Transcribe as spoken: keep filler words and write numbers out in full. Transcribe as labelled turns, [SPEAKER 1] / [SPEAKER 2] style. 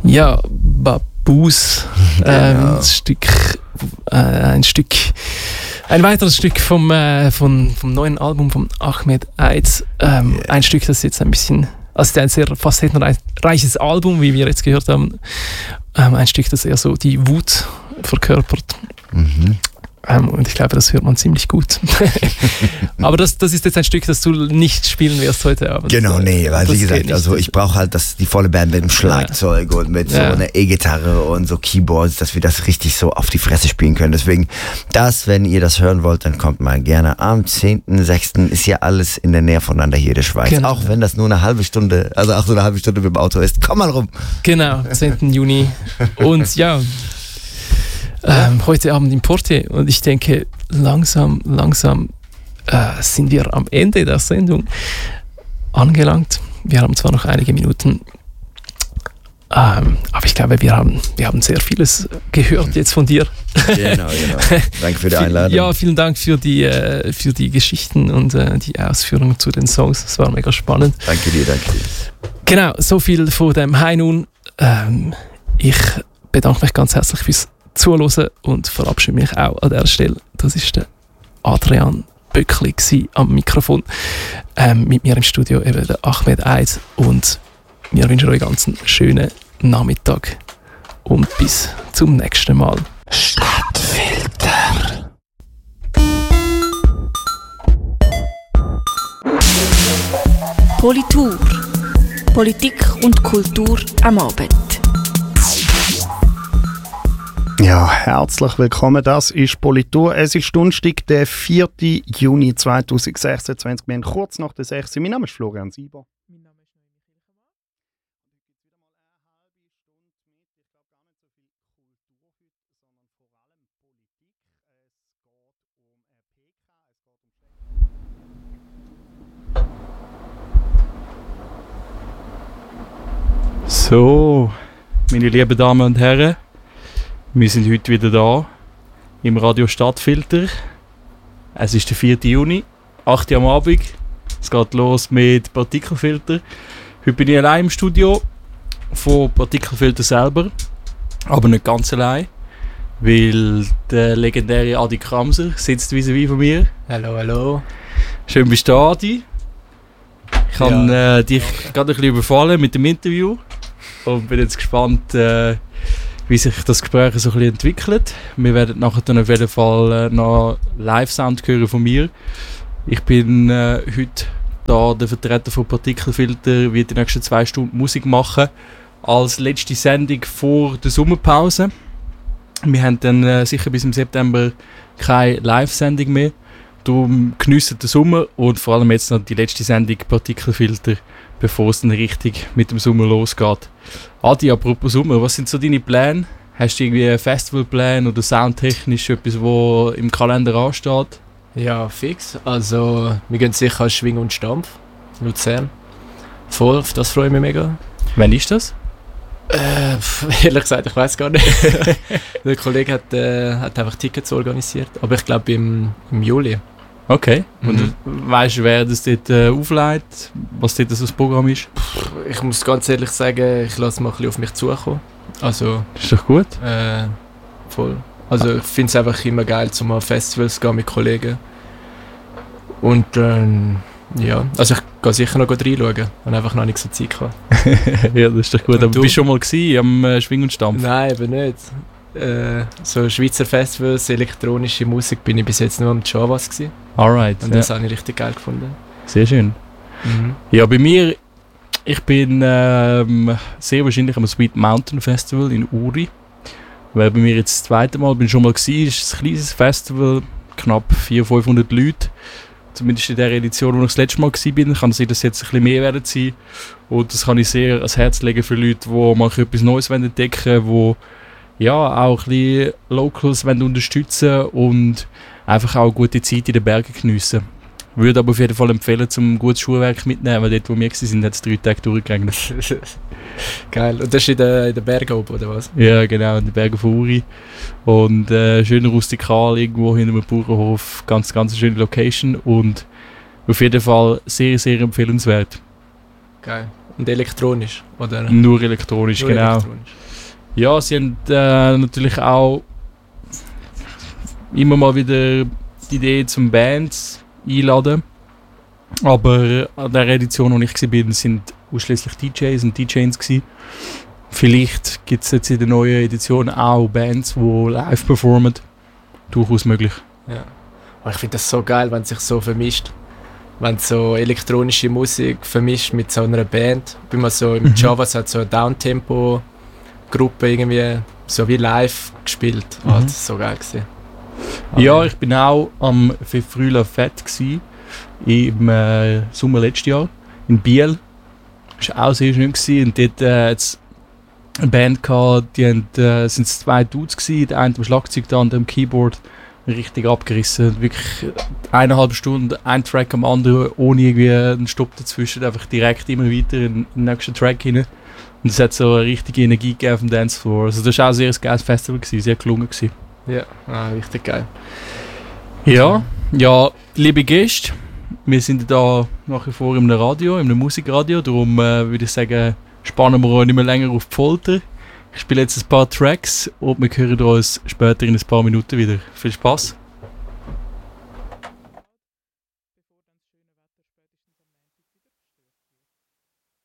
[SPEAKER 1] Ja, Babus, genau. ähm, ein Stück, äh, ein Stück, ein weiteres Stück vom, äh, von, vom neuen Album von Ahmed Eid. Ähm, yeah. Ein Stück, das jetzt ein bisschen, also ein sehr facettenreiches Album, wie wir jetzt gehört haben. Ähm, ein Stück, das eher so die Wut verkörpert. Mhm. Ähm, und ich glaube, das hört man ziemlich gut. Aber das, das ist jetzt ein Stück, das du nicht spielen wirst heute Abend.
[SPEAKER 2] Genau, nee, weil wie gesagt, also ich brauche halt das, die volle Band mit dem Schlagzeug ja. und mit so ja. einer E-Gitarre und so Keyboards, dass wir das richtig so auf die Fresse spielen können. Deswegen, das, wenn ihr das hören wollt, dann kommt mal gerne am zehnten sechsten Ist ja alles in der Nähe voneinander hier in der Schweiz. Genau. Auch wenn das nur eine halbe Stunde, also auch so eine halbe Stunde mit dem Auto ist. Komm mal rum.
[SPEAKER 1] Genau, zehnten Juni Und ja, Ähm, heute Abend im Portier und ich denke, langsam, langsam äh, sind wir am Ende der Sendung angelangt. Wir haben zwar noch einige Minuten, ähm, aber ich glaube, wir haben, wir haben sehr vieles gehört jetzt von dir.
[SPEAKER 2] Genau, genau. Danke für die Einladung.
[SPEAKER 1] Ja, vielen Dank für die, äh, für die Geschichten und äh, die Ausführungen zu den Songs. Das war mega spannend.
[SPEAKER 2] Danke dir, danke dir.
[SPEAKER 1] Genau, so viel von dem High Noon. Ähm, ich bedanke mich ganz herzlich fürs Zuhören und verabschiede mich auch an dieser Stelle. Das ist der Adrian Böckli am Mikrofon. Ähm, mit mir im Studio eben der Ahmed Eid und wir wünschen euch ganz einen schönen Nachmittag und bis zum nächsten Mal. Stadtfilter.
[SPEAKER 3] Politur. Politik und Kultur am Abend.
[SPEAKER 4] Ja, herzlich willkommen. Das ist Politur. Es ist Donnerstag, der vierten Juni zweitausendsechsundzwanzig. Wir haben kurz nach der sechs. Mein Name ist Florian Sieber. Mein Name ist
[SPEAKER 5] So, meine lieben Damen und Herren, wir sind heute wieder da im Radio Stadtfilter. Es ist der vierten Juni, acht Uhr am Abend. Es geht los mit Partikelfilter. Heute bin ich allein im Studio von Partikelfilter selber, aber nicht ganz allein, weil der legendäre Adi Kramser sitzt vis-à-vis von mir.
[SPEAKER 6] Hallo, hallo.
[SPEAKER 5] Schön bist du da, Adi. Ich ja. habe äh, dich gerade ein bisschen überfallen mit dem Interview und bin jetzt gespannt, äh, wie sich das Gespräch so ein bisschen entwickelt. Wir werden nachher dann auf jeden Fall äh, noch Live-Sound hören von mir. Ich bin äh, heute da der Vertreter von Partikelfilter, wird die nächsten zwei Stunden Musik machen, als letzte Sendung vor der Sommerpause. Wir haben dann äh, sicher bis im September keine Live-Sendung mehr. Darum geniessen den Sommer und vor allem jetzt noch die letzte Sendung Partikelfilter, bevor es dann richtig mit dem Sommer losgeht. Adi, apropos Sommer, was sind so deine Pläne? Hast du irgendwie einen Festivalplan oder soundtechnisch etwas, was im Kalender ansteht?
[SPEAKER 6] Ja, fix. Also, wir gehen sicher als Schwing und Stampf, Luzern. Voll, auf das freue ich mich mega.
[SPEAKER 5] Wann ist das?
[SPEAKER 6] Äh, ehrlich gesagt, ich weiß gar nicht. Der Kollege hat, äh, hat einfach Tickets organisiert, aber ich glaube im, im Juli.
[SPEAKER 5] Okay.
[SPEAKER 6] Mhm.
[SPEAKER 5] Und weißt du, wer das dort äh, aufleitet, was dort das Programm ist?
[SPEAKER 6] Ich muss ganz ehrlich sagen, ich lasse mal ein bisschen auf mich zukommen. Also,
[SPEAKER 5] das ist doch gut.
[SPEAKER 6] Äh, voll. Also ich finde es einfach immer geil, zum an Festivals gehen mit Kollegen. Und ähm, ja, also ich gehe sicher noch reinschauen und einfach noch nicht so Zeit gehabt.
[SPEAKER 5] Ja, das ist doch gut. Und aber du bist schon mal gewesen, am äh, Schwing und Stampf?
[SPEAKER 6] Nein, eben nicht. Äh, so Schweizer Festivals, elektronische Musik, bin ich bis jetzt nur am Javas gewesen.
[SPEAKER 5] Alright.
[SPEAKER 6] Und das
[SPEAKER 5] ja.
[SPEAKER 6] habe ich richtig geil gefunden.
[SPEAKER 5] Sehr schön.
[SPEAKER 6] Mhm.
[SPEAKER 5] Ja, bei mir, ich bin ähm, sehr wahrscheinlich am Sweet Mountain Festival in Uri. Weil bei mir jetzt das zweite Mal bin ich schon mal gewesen, ist ein kleines Festival, knapp vierhundert, fünfhundert Leute. Zumindest in der Edition, wo ich das letzte Mal war, kann sein, dass es jetzt ein bisschen mehr werden sein. Und das kann ich sehr ans Herz legen für Leute, die mal etwas Neues entdecken wollen, die ja, auch ein bisschen Locals unterstützen und einfach auch eine gute Zeit in den Bergen geniessen. Würde aber auf jeden Fall empfehlen, zum gutes Schuhwerk mitnehmen, weil dort, wo wir waren, hat es drei Tage durchgeregnet.
[SPEAKER 6] Geil. Und das ist in den, in den Bergen oben, oder was?
[SPEAKER 5] Ja, genau, in den Bergen von Uri. Und äh, schön rustikal, irgendwo hinter einem Bauernhof. Ganz, ganz schöne Location und auf jeden Fall sehr, sehr empfehlenswert.
[SPEAKER 6] Geil. Und elektronisch, oder?
[SPEAKER 5] Nur elektronisch,
[SPEAKER 6] Nur
[SPEAKER 5] genau.
[SPEAKER 6] Elektronisch.
[SPEAKER 5] Ja, sie haben äh, natürlich auch immer mal wieder die Idee zum Bands einladen. Aber an der Edition, wo ich war, sind ausschließlich D Js und D Js gewesen. Vielleicht gibt es jetzt in der neuen Edition auch Bands, die live performen. Durchaus möglich.
[SPEAKER 6] Ja. Aber ich finde das so geil, wenn es sich so vermischt. Wenn so elektronische Musik vermischt mit so einer Band. Bin mal so im
[SPEAKER 5] Mhm.
[SPEAKER 6] Javas hat so eine Downtempo-Gruppe irgendwie so wie live gespielt.
[SPEAKER 5] Mhm.
[SPEAKER 6] Oh, das ist so geil gewesen.
[SPEAKER 5] Ja, ich bin auch am Frühling Fett gsi, im äh, Sommer letztes Jahr in Biel. Das war auch sehr schön gewesen. Und dort äh, hat's eine Band gehabt, die haben, äh, sind zwei Dudes gsi, der eine am Schlagzeug, der andere am Keyboard, richtig abgerissen. Wirklich eineinhalb Stunden, ein Track am anderen, ohne irgendwie einen Stopp dazwischen, einfach direkt immer weiter in den nächsten Track hinein. Und es hat so eine richtige Energie gegeben auf dem Dancefloor. Also das war auch sehr ein geiles Festival gewesen, sehr gelungen gewesen.
[SPEAKER 6] Ja, ah, richtig geil.
[SPEAKER 5] Ja, ja, liebe Gäste, wir sind da nach wie vor in einem Radio, in einem Musikradio, darum äh, würde ich sagen, spannen wir euch nicht mehr länger auf die Folter. Ich spiele jetzt ein paar Tracks und wir hören uns später in ein paar Minuten wieder. Viel Spaß!